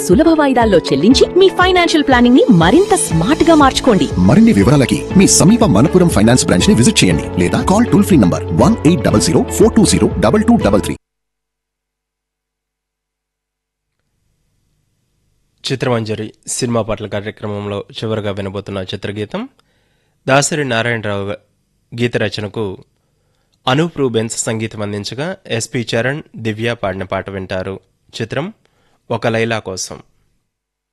సులభ వాయిదాల్లో చెల్లించి మీ financial planning ని మరింత స్మార్ట్ గా మార్చుకోండి. మరిన్ని వివరాలకి మీ సమీప మనపురం ఫైనాన్స్ బ్రాంచ్ ని విజిట్ చేయండి లేదా call toll free number 1800 420 2233. చిత్రమంజరి cinema పాటల కార్యక్రమంలో చివరిగా వినబోతున్న చిత్రగీతం దాసరి నారాయణరావు గీత రచనకు అనూప్ రూబెన్స్ సంగీతం అందించగా ఎస్పి చరణ్, దివ్య పాడిన పాట వింటారు. చిత్రం ఒక లైలా కోసం.